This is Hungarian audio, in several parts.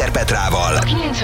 Schmitter Petrával.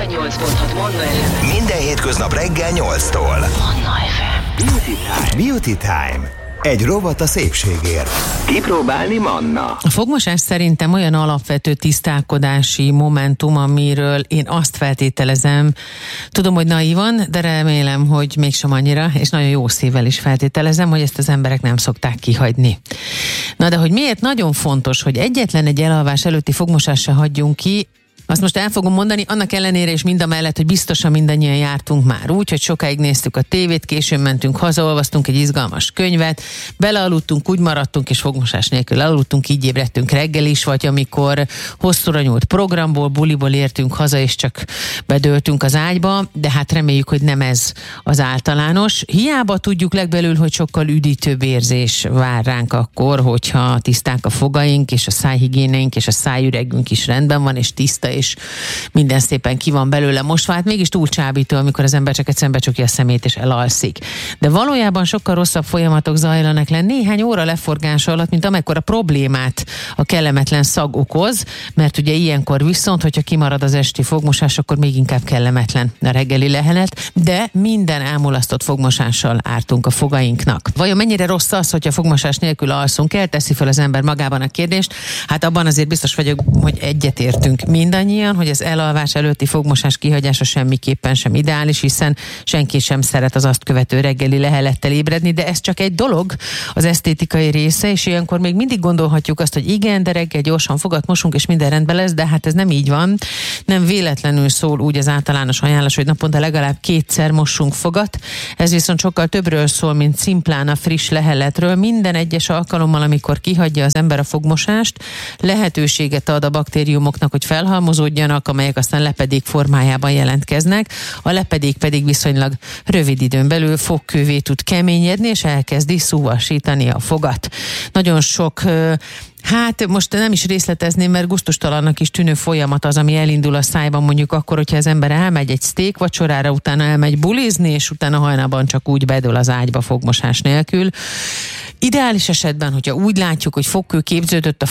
98.6 Manna FM. Minden hétköznap reggel 8-tól. Manna FM. Beauty Time. Egy rovat a szépségért. Kipróbálni Manna. A fogmosás szerintem olyan alapvető tisztálkodási momentum, amiről én azt feltételezem, tudom, hogy naívan, de remélem, hogy mégsem annyira, és nagyon jó szívvel is feltételezem, hogy ezt az emberek nem szokták kihagyni. Na de hogy miért nagyon fontos, hogy egyetlen egy elalvás előtti fogmosást se hagyjunk ki, azt most el fogom mondani, annak ellenére és mindamellett, hogy biztosan mindannyian jártunk már úgy, hogy sokáig néztük a tévét, későn mentünk haza, olvasztunk egy izgalmas könyvet, belealudtunk, úgy maradtunk, és fogmosás nélkül aludtunk, így ébredtünk reggel is, vagy amikor hosszúra nyúlt programból, buliból értünk haza, és csak bedőltünk az ágyba, de hát reméljük, hogy nem ez az általános. Hiába tudjuk legbelül, hogy sokkal üdítőbb érzés vár ránk akkor, hogyha tiszták a fogaink, és a szájhigiéneink, és a szájüregünk is rendben van, és tiszta, és minden szépen ki van belőle mosva, hát mégis túl csábító, amikor az ember csak egyszerűen becsukja a szemét és elalszik. De valójában sokkal rosszabb folyamatok zajlanak le néhány óra leforgása alatt, mint amekkora problémát a kellemetlen szag okoz, mert ugye ilyenkor viszont, hogyha kimarad az esti fogmosás, akkor még inkább kellemetlen a reggeli lehelet, de minden elmulasztott fogmosással ártunk a fogainknak. Vajon mennyire rossz az, hogyha fogmosás nélkül alszunk el, teszi fel az ember magában a kérdést? Hát abban azért biztos vagyok, hogy egyetértünk mindannyian, hogy az elalvás előtti fogmosás kihagyása semmiképpen sem ideális, hiszen senki sem szeret az azt követő reggeli lehelettel ébredni, de ez csak egy dolog, az esztétikai része, és ilyenkor még mindig gondolhatjuk azt, hogy igen, de reggel gyorsan fogat mosunk, és minden rendben lesz, de hát ez nem így van. Nem véletlenül szól úgy az általános ajánlás, hogy naponta legalább 2-szer mossunk fogat. Ez viszont sokkal többről szól, mint szimplán a friss leheletről. Minden egyes alkalommal, amikor kihagyja az ember a fogmosást, lehetőséget ad a baktériumoknak, hogy felhalmozódjanak, amelyek aztán lepedék formájában jelentkeznek. A lepedék pedig viszonylag rövid időn belül fogkővé tud keményedni, és elkezdi szúvasítani a fogat. Nagyon sok hát most nem is részletezném, mert gusztustalannak is tűnő folyamat az, ami elindul a szájban, mondjuk akkor, hogyha az ember elmegy egy steak vacsorára, utána elmegy bulizni, és utána hajnalban csak úgy bedől az ágyba fogmosás nélkül. Ideális esetben, hogyha úgy látjuk, hogy fogkő képződött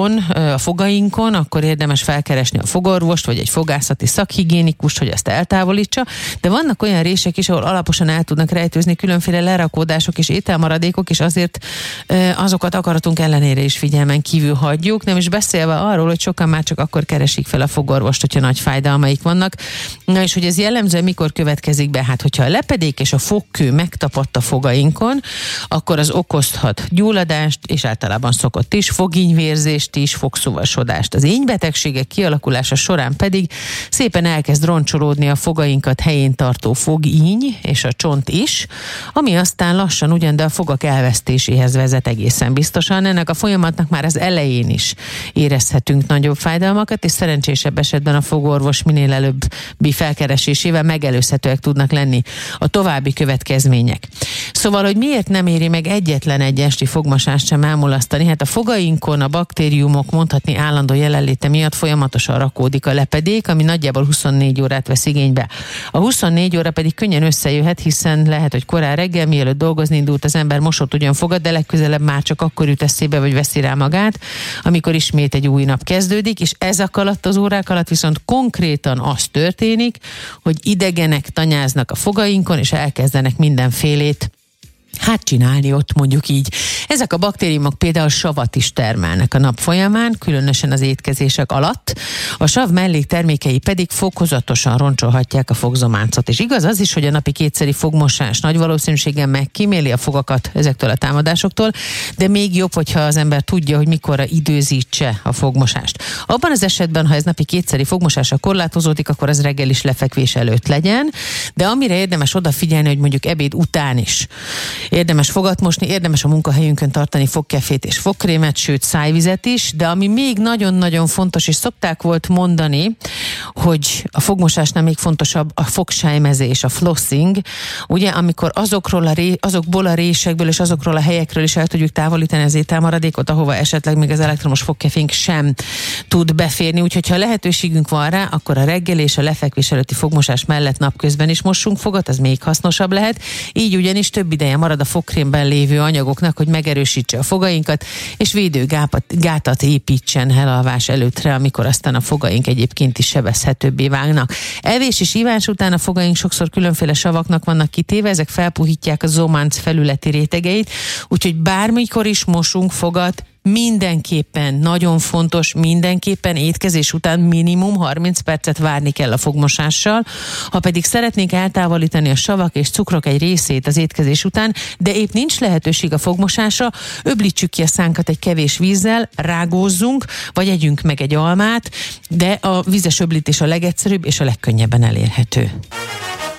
a fogainkon, akkor érdemes felkeresni a fogorvost, vagy egy fogászati szakhigiénikust, hogy ezt eltávolítsa, de vannak olyan rések is, ahol alaposan el tudnak rejtőzni különféle lerakódások és ételmaradékok, és azért azokat akaratunk ellenére is figyelmen kívül hagyjuk, nem is beszélve arról, hogy sokan már csak akkor keresik fel a fogorvost, hogyha nagy fájdalmaik vannak. Na és hogy ez jellemzően mikor következik be? Hát hogyha a lepedék és a fogkő megtapadt a fogainkon, akkor az okozhat gyulladást, és általában szokott is, fogínyvérzést is, fogszúvasodást. Az ínybetegségek kialakulása során pedig szépen elkezd roncsolódni a fogainkat helyén tartó fogíny, és a csont is, ami aztán lassan ugyan, de a fogak elvesztéséhez vezet egészen biztosan. Ennek a folyamatnak már az elején is érezhetünk nagyobb fájdalmakat, és szerencsésebb esetben a fogorvos minél előbbi felkeresésével megelőzhetőek tudnak lenni a további következmények. Szóval, hogy miért nem éri meg egyetlen egy esti fogmosást sem elmulasztani? Hát a fogainkon a baktériumok mondhatni állandó jelenléte miatt folyamatosan rakódik a lepedék, ami nagyjából 24 órát vesz igénybe. A 24 óra pedig könnyen összejöhet, hiszen lehet, hogy korán reggel, mielőtt dolgozni indult, az ember mosott ugyan fogat, de legközelebb már csak akkor jut eszébe, vagy veszi rá magát, amikor ismét egy új nap kezdődik, és ezek alatt az órák alatt viszont konkrétan az történik, hogy idegenek tanyáznak a fogainkon, és elkezdenek mindenfélét csinálni ott, mondjuk így. Ezek a baktériumok például savat is termelnek a nap folyamán, különösen az étkezések alatt. A sav melléktermékei pedig fokozatosan roncsolhatják a fogzománcot. És igaz az is, hogy a napi 2-szeri fogmosás nagy valószínűséggel megkíméli a fogakat ezektől a támadásoktól, de még jobb, hogyha az ember tudja, hogy mikorra időzítse a fogmosást. Abban az esetben, ha ez napi 2-szeri fogmosásra korlátozódik, akkor az reggel is lefekvés előtt legyen, de amire érdemes odafigyelni, hogy mondjuk ebéd után is érdemes fogat mosni, érdemes a munkahelyünkön tartani fogkefét és fogkrémet, sőt szájvizet is, de ami még nagyon-nagyon fontos, és szokták volt mondani, hogy a fogmosásnál még fontosabb a fogsájmezés, a flossing, ugye, amikor azokból a résekből és azokról a helyekről is el tudjuk távolítani az ételmaradékot, ahova esetleg még az elektromos fogkefénk sem tud beférni, úgyhogy ha lehetőségünk van rá, akkor a reggel és a lefekvés előtti fogmosás mellett napközben is mossunk fogat, az még hasznosabb lehet, így ugyanis több ideje marad marad a fogkrémben lévő anyagoknak, hogy megerősítse a fogainkat, és védőgátat építsen elalvás előttre, amikor aztán a fogaink egyébként is sebezhetőbbé válnak. Evés és ivás után a fogaink sokszor különféle savaknak vannak kitéve, ezek felpuhítják a zománc felületi rétegeit, úgyhogy bármikor is mosunk fogat, mindenképpen, nagyon fontos, mindenképpen étkezés után minimum 30 percet várni kell a fogmosással. Ha pedig szeretnénk eltávolítani a savak és cukrok egy részét az étkezés után, de épp nincs lehetőség a fogmosásra, öblítsük ki a szánkat egy kevés vízzel, rágózzunk, vagy együnk meg egy almát, de a vízes öblítés a legegyszerűbb és a legkönnyebben elérhető.